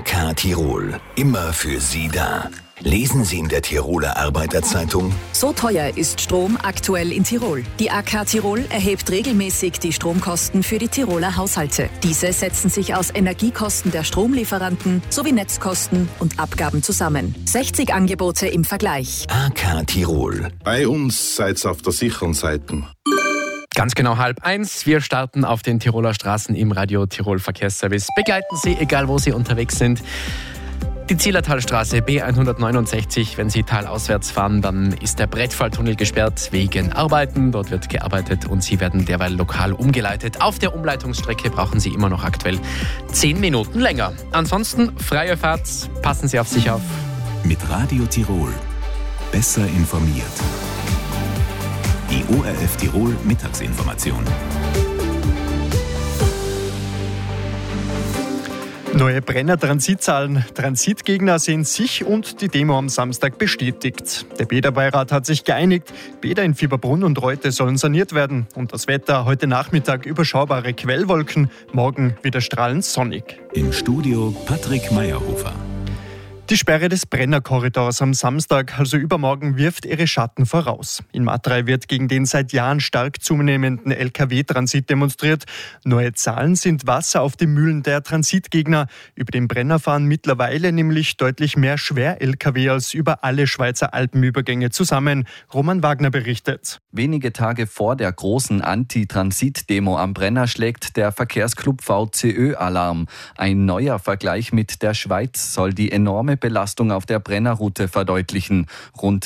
AK Tirol, immer für Sie da. Lesen Sie in der Tiroler Arbeiterzeitung: So teuer ist Strom aktuell in Tirol. Die AK Tirol erhebt regelmäßig die Stromkosten für die Tiroler Haushalte. Diese setzen sich aus Energiekosten der Stromlieferanten sowie Netzkosten und Abgaben zusammen. 60 Angebote im Vergleich. AK Tirol. Bei uns seid ihr auf der sicheren Seite. Ganz genau 12:30. Wir starten auf den Tiroler Straßen im Radio Tirol Verkehrsservice. Begleiten Sie, egal wo Sie unterwegs sind. Die Zillertalstraße B169, wenn Sie talauswärts fahren, dann ist der Brettfalltunnel gesperrt wegen Arbeiten. Dort wird gearbeitet und Sie werden derweil lokal umgeleitet. Auf der Umleitungsstrecke brauchen Sie immer noch aktuell 10 Minuten länger. Ansonsten freie Fahrt, passen Sie auf sich auf. Mit Radio Tirol. Besser informiert. Die ORF Tirol Mittagsinformation. Neue Brenner-Transitzahlen. Transitgegner sehen sich und die Demo am Samstag bestätigt. Der Bäderbeirat hat sich geeinigt. Bäder in Fieberbrunn und Reute sollen saniert werden. Und das Wetter: heute Nachmittag überschaubare Quellwolken, morgen wieder strahlend sonnig. Im Studio Patrick Meyerhofer. Die Sperre des Brennerkorridors am Samstag, also übermorgen, wirft ihre Schatten voraus. In Matrei wird gegen den seit Jahren stark zunehmenden Lkw-Transit demonstriert. Neue Zahlen sind Wasser auf die Mühlen der Transitgegner. Über den Brenner fahren mittlerweile nämlich deutlich mehr Schwer-Lkw als über alle Schweizer Alpenübergänge zusammen. Roman Wagner berichtet. Wenige Tage vor der großen Anti-Transit-Demo am Brenner schlägt der Verkehrsclub VCÖ Alarm. Ein neuer Vergleich mit der Schweiz soll die enorme Belastung auf der Brennerroute verdeutlichen. Rund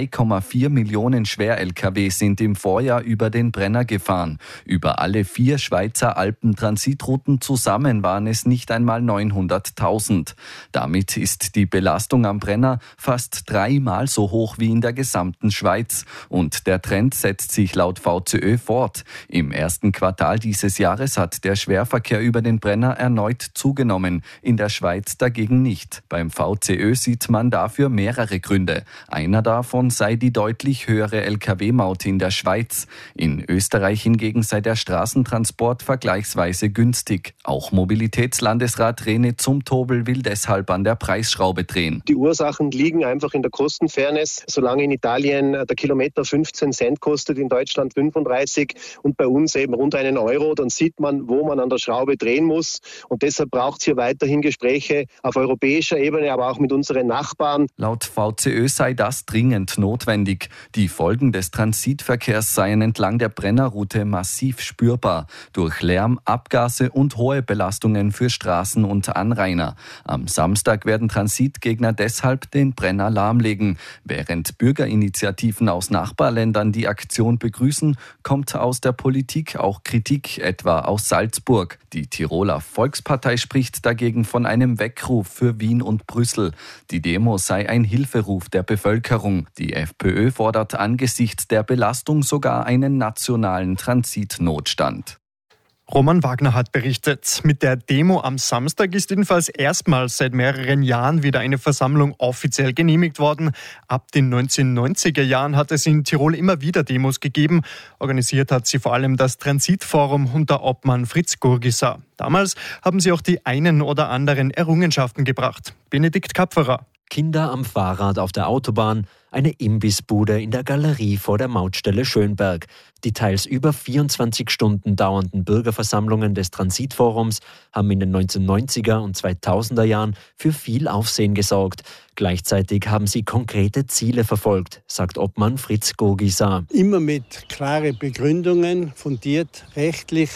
2,4 Millionen Schwer-Lkw sind im Vorjahr über den Brenner gefahren. Über alle 4 Schweizer Alpen-Transitrouten zusammen waren es nicht einmal 900.000. Damit ist die Belastung am Brenner fast 3-mal so hoch wie in der gesamten Schweiz. Und der Trend setzt sich laut VCÖ fort. Im ersten Quartal dieses Jahres hat der Schwerverkehr über den Brenner erneut zugenommen, in der Schweiz dagegen nicht. Beim VCÖ sieht man dafür mehrere Gründe. Einer davon sei die deutlich höhere Lkw-Maut in der Schweiz. In Österreich hingegen sei der Straßentransport vergleichsweise günstig. Auch Mobilitätslandesrat René Zumtobel will deshalb an der Preisschraube drehen. Die Ursachen liegen einfach in der Kostenfairness. Solange in Italien der Kilometer 15 Cent kostet, in Deutschland 35 und bei uns eben rund €1, dann sieht man, wo man an der Schraube drehen muss. Und deshalb braucht es hier weiterhin Gespräche auf europäischer Ebene, aber auch mit unseren Nachbarn. Laut VCÖ sei das dringend notwendig. Die Folgen des Transitverkehrs seien entlang der Brennerroute massiv spürbar. Durch Lärm, Abgase und hohe Belastungen für Straßen und Anrainer. Am Samstag werden Transitgegner deshalb den Brenner lahmlegen. Während Bürgerinitiativen aus Nachbarländern die Aktion begrüßen, kommt aus der Politik auch Kritik, etwa aus Salzburg. Die Tiroler Volkspartei spricht dagegen von einem Weckruf für Wien und Brüssel. Die Demo sei ein Hilferuf der Bevölkerung. Die FPÖ fordert angesichts der Belastung sogar einen nationalen Transitnotstand. Roman Wagner hat berichtet. Mit der Demo am Samstag ist jedenfalls erstmals seit mehreren Jahren wieder eine Versammlung offiziell genehmigt worden. Ab den 1990er Jahren hat es in Tirol immer wieder Demos gegeben. Organisiert hat sie vor allem das Transitforum unter Obmann Fritz Gurgisser. Damals haben sie auch die einen oder anderen Errungenschaften gebracht. Benedikt Kapferer. Kinder am Fahrrad auf der Autobahn, eine Imbissbude in der Galerie vor der Mautstelle Schönberg. Die teils über 24 Stunden dauernden Bürgerversammlungen des Transitforums haben in den 1990er und 2000er Jahren für viel Aufsehen gesorgt. Gleichzeitig haben sie konkrete Ziele verfolgt, sagt Obmann Fritz Gurgisser. Immer mit klaren Begründungen, fundiert rechtlich,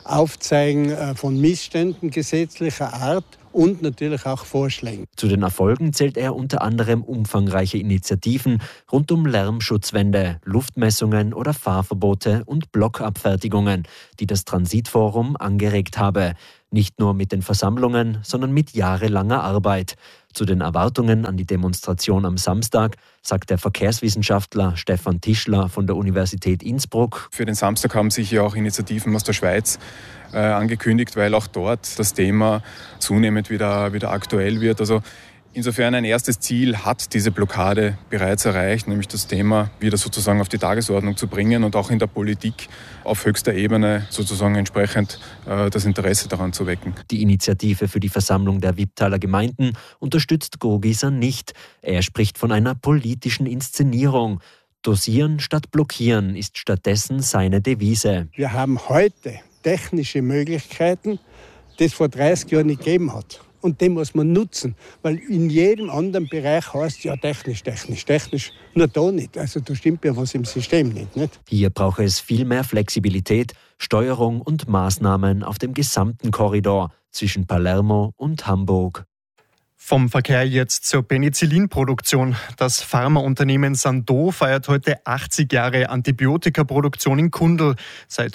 Aufzeigen von Missständen gesetzlicher Art und natürlich auch Vorschlägen. Zu den Erfolgen zählt er unter anderem umfangreiche Initiativen rund um Lärmschutzwände, Luftmessungen oder Fahrverbote und Blockabfertigungen, die das Transitforum angeregt habe. Nicht nur mit den Versammlungen, sondern mit jahrelanger Arbeit. Zu den Erwartungen an die Demonstration am Samstag sagt der Verkehrswissenschaftler Stefan Tischler von der Universität Innsbruck. Für den Samstag haben sich ja auch Initiativen aus der Schweiz angekündigt, weil auch dort das Thema zunehmend wieder aktuell wird. Also Insofern ein erstes Ziel hat diese Blockade bereits erreicht, nämlich das Thema wieder sozusagen auf die Tagesordnung zu bringen und auch in der Politik auf höchster Ebene sozusagen entsprechend das Interesse daran zu wecken. Die Initiative für die Versammlung der Wipptaler Gemeinden unterstützt Gogiser nicht. Er spricht von einer politischen Inszenierung. Dosieren statt blockieren ist stattdessen seine Devise. Wir haben heute technische Möglichkeiten, die es vor 30 Jahren nicht gegeben hat. Und den muss man nutzen, weil in jedem anderen Bereich heißt ja technisch. Nur da nicht. Also da stimmt ja was im System nicht. Hier brauche es viel mehr Flexibilität, Steuerung und Maßnahmen auf dem gesamten Korridor zwischen Palermo und Hamburg. Vom Verkehr jetzt zur Penicillinproduktion. Das Pharmaunternehmen Sandoz feiert heute 80 Jahre Antibiotikaproduktion in Kundl. Seit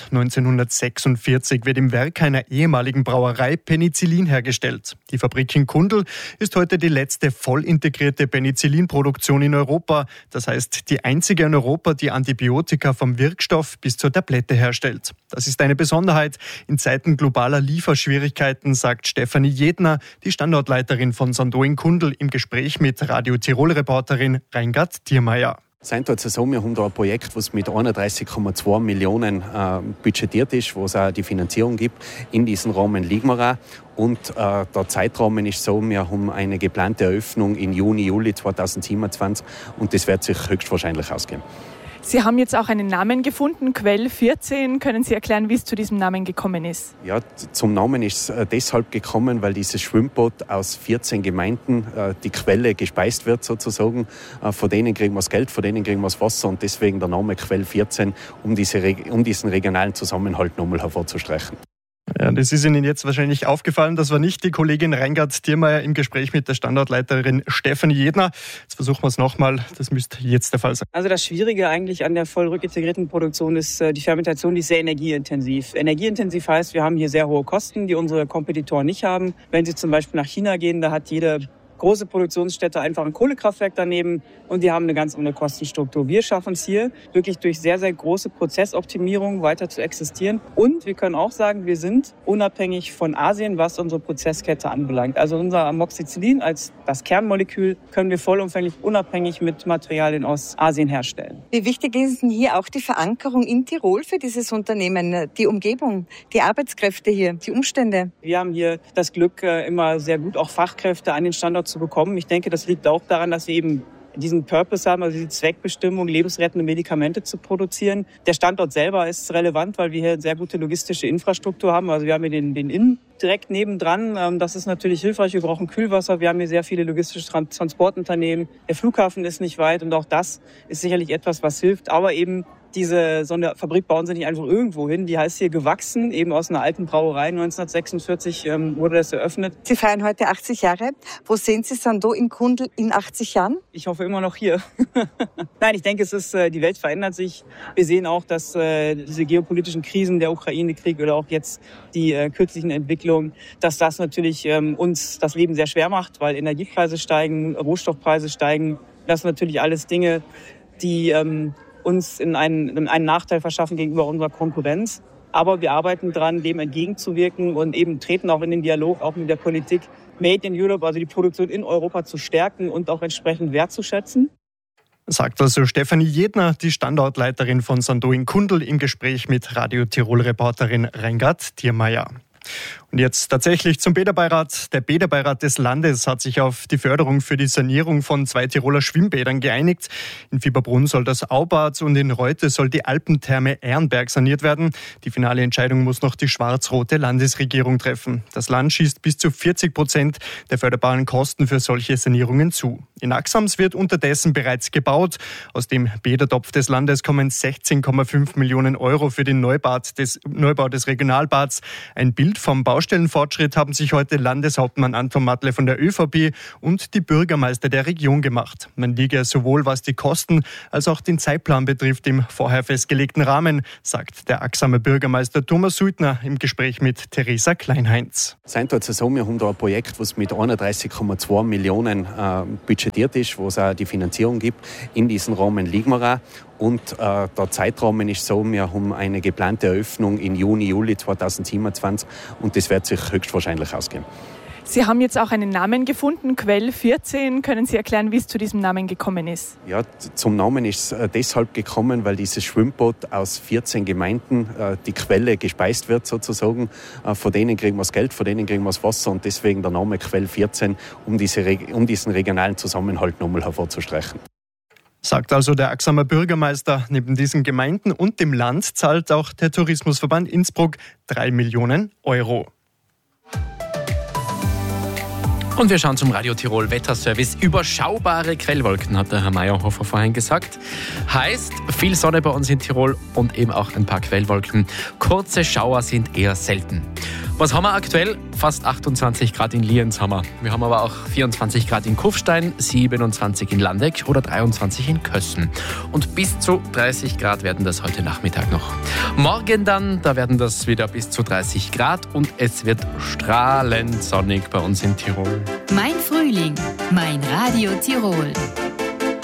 1946 wird im Werk einer ehemaligen Brauerei Penicillin hergestellt. Die Fabrik in Kundl ist heute die letzte voll integrierte Penicillinproduktion in Europa. Das heißt, die einzige in Europa, die Antibiotika vom Wirkstoff bis zur Tablette herstellt. Das ist eine Besonderheit in Zeiten globaler Lieferschwierigkeiten, sagt Stefanie Jedner, die Standortleiterin von Sandoz in Kundl, im Gespräch mit Radio Tirol-Reporterin Reingard Thiermeier. Wir haben da ein Projekt, das mit 31,2 Millionen budgetiert ist, wo es auch die Finanzierung gibt. In diesem Rahmen liegen wir auch. Und der Zeitrahmen ist so, wir haben eine geplante Eröffnung im Juni, Juli 2027 und das wird sich höchstwahrscheinlich ausgehen. Sie haben jetzt auch einen Namen gefunden, Quell 14. Können Sie erklären, wie es zu diesem Namen gekommen ist? Ja, zum Namen ist es deshalb gekommen, weil dieses Schwimmbad aus 14 Gemeinden die Quelle gespeist wird sozusagen. Von denen kriegen wir das Geld, von denen kriegen wir das Wasser und deswegen der Name Quell 14, um diesen regionalen Zusammenhalt nochmal hervorzustreichen. Ja, das ist Ihnen jetzt wahrscheinlich aufgefallen. Das war nicht die Kollegin Reingard Thiermeier im Gespräch mit der Standortleiterin Stefanie Jedner. Jetzt versuchen wir es nochmal. Das müsste jetzt der Fall sein. Also das Schwierige eigentlich an der voll rückintegrierten Produktion ist die Fermentation, die ist sehr energieintensiv. Energieintensiv heißt, wir haben hier sehr hohe Kosten, die unsere Kompetitoren nicht haben. Wenn Sie zum Beispiel nach China gehen, da hat jede große Produktionsstätte einfach ein Kohlekraftwerk daneben und die haben eine ganz andere Kostenstruktur. Wir schaffen es hier wirklich durch sehr, sehr große Prozessoptimierung weiter zu existieren. Und wir können auch sagen, wir sind unabhängig von Asien, was unsere Prozesskette anbelangt. Also unser Amoxicillin als das Kernmolekül können wir vollumfänglich unabhängig mit Materialien aus Asien herstellen. Wie wichtig ist denn hier auch die Verankerung in Tirol für dieses Unternehmen? Die Umgebung, die Arbeitskräfte hier, die Umstände? Wir haben hier das Glück, immer sehr gut auch Fachkräfte an den Standort zu bekommen. Ich denke, das liegt auch daran, dass wir eben diesen Purpose haben, also die Zweckbestimmung, lebensrettende Medikamente zu produzieren. Der Standort selber ist relevant, weil wir hier eine sehr gute logistische Infrastruktur haben. Also wir haben hier den Inn direkt nebendran. Das ist natürlich hilfreich. Wir brauchen Kühlwasser. Wir haben hier sehr viele logistische Transportunternehmen. Der Flughafen ist nicht weit und auch das ist sicherlich etwas, was hilft. Aber eben so eine Fabrik bauen sie nicht einfach irgendwo hin. Die heißt hier gewachsen, eben aus einer alten Brauerei. 1946 wurde das eröffnet. Sie feiern heute 80 Jahre. Wo sehen Sie Sandoz in Kundl in 80 Jahren? Ich hoffe immer noch hier. Nein, ich denke, die Welt verändert sich. Wir sehen auch, dass diese geopolitischen Krisen, der Ukraine-Krieg oder auch jetzt die kürzlichen Entwicklungen, dass das natürlich uns das Leben sehr schwer macht, weil Energiepreise steigen, Rohstoffpreise steigen. Das sind natürlich alles Dinge, die uns in einen Nachteil verschaffen gegenüber unserer Konkurrenz. Aber wir arbeiten dran, dem entgegenzuwirken und eben treten auch in den Dialog, auch mit der Politik, Made in Europe, also die Produktion in Europa zu stärken und auch entsprechend wertzuschätzen. Sagt also Stefanie Jedner, die Standortleiterin von Sandoz in Kundl, im Gespräch mit Radio Tirol-Reporterin Reingard Thiermeier. Und jetzt tatsächlich zum Bäderbeirat. Der Bäderbeirat des Landes hat sich auf die Förderung für die Sanierung von 2 Tiroler Schwimmbädern geeinigt. In Fieberbrunn soll das Aubad und in Reute soll die Alpentherme Ehrenberg saniert werden. Die finale Entscheidung muss noch die schwarz-rote Landesregierung treffen. Das Land schießt bis zu 40% der förderbaren Kosten für solche Sanierungen zu. In Axams wird unterdessen bereits gebaut. Aus dem Bädertopf des Landes kommen 16,5 Millionen Euro für den Neubau des Regionalbads. Ein Bild vom Baustellenfortschritt haben sich heute Landeshauptmann Anton Matle von der ÖVP und die Bürgermeister der Region gemacht. Man liege sowohl was die Kosten als auch den Zeitplan betrifft im vorher festgelegten Rahmen, sagt der Axamer Bürgermeister Thomas Suitner im Gespräch mit Theresa Kleinheinz. Wir haben da ein Projekt, das mit 31,2 Millionen budgetiert ist, wo es auch die Finanzierung gibt. In diesem Rahmen liegen wir auch. Und der Zeitrahmen ist so, wir haben eine geplante Eröffnung im Juni, Juli 2027 und das wird sich höchstwahrscheinlich ausgehen. Sie haben jetzt auch einen Namen gefunden, Quell 14. Können Sie erklären, wie es zu diesem Namen gekommen ist? Ja, zum Namen ist es deshalb gekommen, weil dieses Schwimmboot aus 14 Gemeinden die Quelle gespeist wird sozusagen. Von denen kriegen wir das Geld, von denen kriegen wir das Wasser und deswegen der Name Quell 14, um diesen regionalen Zusammenhalt nochmal hervorzustreichen. Sagt also der Axamer Bürgermeister. Neben diesen Gemeinden und dem Land zahlt auch der Tourismusverband Innsbruck 3 Millionen Euro. Und wir schauen zum Radio Tirol Wetterservice. Überschaubare Quellwolken, hat der Herr Meyerhofer vorhin gesagt. Heißt, viel Sonne bei uns in Tirol und eben auch ein paar Quellwolken. Kurze Schauer sind eher selten. Was haben wir aktuell? Fast 28 Grad in Lienz haben wir. Wir haben aber auch 24 Grad in Kufstein, 27 in Landeck oder 23 in Kössen. Und bis zu 30 Grad werden das heute Nachmittag noch. Morgen dann, da werden das wieder bis zu 30 Grad und es wird strahlend sonnig bei uns in Tirol. Mein Frühling, mein Radio Tirol.